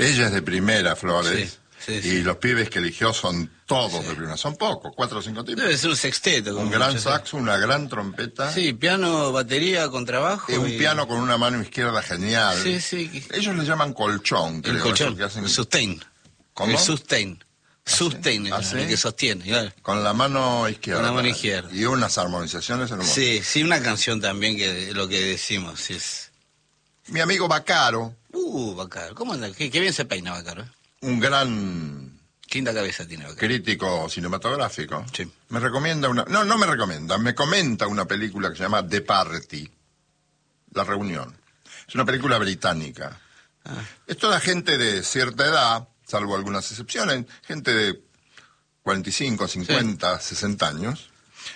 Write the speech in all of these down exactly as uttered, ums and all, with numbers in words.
Ella es de primera, Flores. Sí, sí, y sí. los pibes que eligió son todos sí. de primera. Son pocos, cuatro o cinco tipos. Debe ser un sexteto. Un gran saxo, una gran trompeta. Sí, piano, batería, contrabajo. Y un y... piano con una mano izquierda genial. Sí, sí. Ellos le llaman colchón, creo. El colchón, que hacen... sustain. ¿Cómo? El sustain. Sustain, ¿Ah, el, sí? el que sostiene. Claro. Con la mano izquierda. Con la mano izquierda. Y unas armonizaciones hermosas. Sí, sí, una canción también que lo que decimos es... Mi amigo Baccaro. Uh, Baccaro. ¿Cómo anda? Qué, qué bien se peina Baccaro. ¿eh? Un gran... Qué linda cabeza tiene Baccaro. Crítico cinematográfico. Sí. Me recomienda una... No, no me recomienda. Me comenta una película que se llama The Party. La Reunión. Es una película británica. Ah. Es toda gente de cierta edad, salvo algunas excepciones, gente de cuarenta y cinco, cincuenta, sí. sesenta años,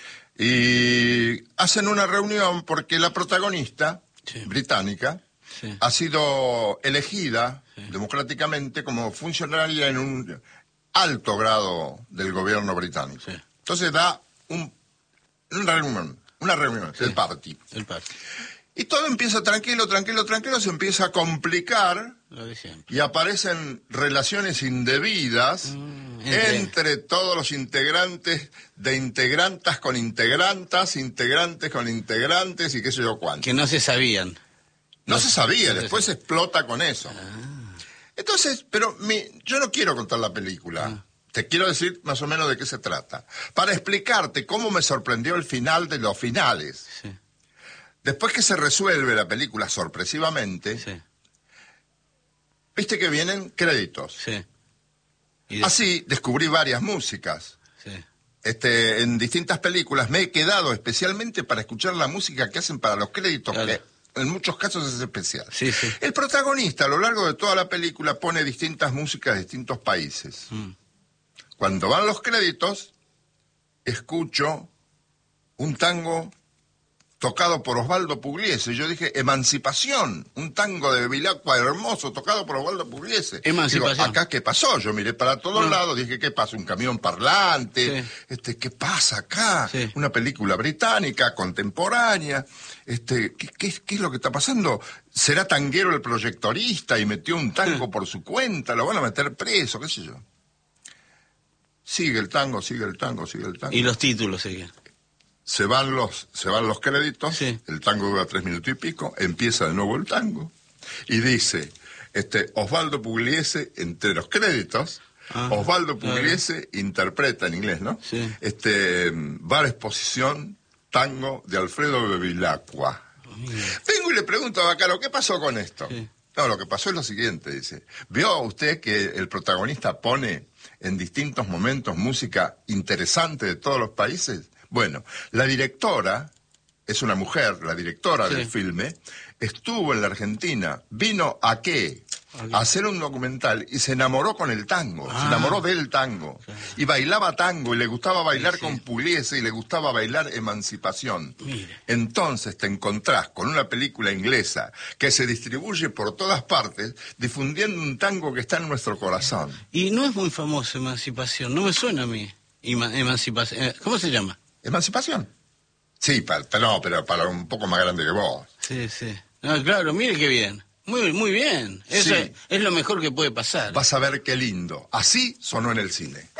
y hacen una reunión porque la protagonista sí. británica sí. ha sido elegida sí. democráticamente como funcionaria en un alto grado del gobierno británico. Sí. Entonces da un, una reunión, una reunión, sí. el party. El party. Y todo empieza tranquilo, tranquilo, tranquilo, se empieza a complicar y aparecen relaciones indebidas mm, entre... entre todos los integrantes, de integrantas con integrantas, integrantes con integrantes y qué sé yo cuánto. Que no se sabían. No, no se sabía, no después se explota con eso. Ah. Entonces, pero mi, yo no quiero contar la película. Ah. Te quiero decir más o menos de qué se trata. Para explicarte cómo me sorprendió el final de los finales. Sí. Después que se resuelve la película sorpresivamente, sí. viste que vienen créditos. Sí. De... Así descubrí varias músicas. Sí. Este, en distintas películas me he quedado especialmente para escuchar la música que hacen para los créditos, claro. que en muchos casos es especial. Sí, sí. El protagonista a lo largo de toda la película pone distintas músicas de distintos países. Mm. Cuando van los créditos, escucho un tango tocado por Osvaldo Pugliese. Yo dije, Emancipación, un tango de Bevilacqua hermoso, tocado por Osvaldo Pugliese. Emancipación. Digo, ¿acá qué pasó? Yo miré para todos no. lados, dije, ¿qué pasa? Un camión parlante, sí. este, ¿qué pasa acá? Sí. Una película británica, contemporánea, este, ¿qué, qué, ¿qué es lo que está pasando? ¿Será tanguero el proyectorista y metió un tango por su cuenta? ¿Lo van a meter preso? ¿Qué sé yo? Sigue el tango, sigue el tango, sigue el tango. Y los títulos siguen. Se van los, se van los créditos, sí. el tango dura tres minutos y pico, empieza de nuevo el tango, y dice, este, Osvaldo Pugliese, entre los créditos, ah, Osvaldo Pugliese claro. interpreta en inglés, ¿no? Sí. Este, va a la exposición tango de Alfredo Bevilacqua. Oh, Vengo y le pregunto a Baccaro, ¿qué pasó con esto? Sí. No, lo que pasó es lo siguiente, dice, ¿vio usted que el protagonista pone en distintos momentos música interesante de todos los países? Bueno, la directora, es una mujer, la directora sí. del filme, estuvo en la Argentina, vino a qué? Okay. A hacer un documental y se enamoró con el tango, ah. se enamoró del tango. Okay. Y bailaba tango y le gustaba bailar sí, sí. con Pugliese y le gustaba bailar Emancipación. Mire. Entonces te encontrás con una película inglesa que se distribuye por todas partes difundiendo un tango que está en nuestro corazón. Y no es muy famoso Emancipación, no me suena a mí. Ema Emancipación, ¿cómo se llama? ¿Emancipación? Sí, para, no, pero para un poco más grande que vos. Sí, sí. No, claro, mire qué bien. Muy, muy bien. Eso sí. es, es lo mejor que puede pasar. Vas a ver qué lindo. Así sonó en el cine.